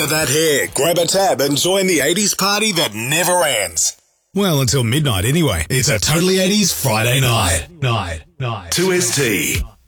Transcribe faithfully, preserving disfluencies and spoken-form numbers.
for that hair, grab a tab and join the eighties party that never ends. Well, until midnight anyway. It's a Totally eighties Friday night. Night. Night. two S T.